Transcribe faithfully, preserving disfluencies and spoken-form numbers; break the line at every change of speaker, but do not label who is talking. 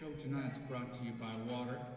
show tonight is brought to you by water.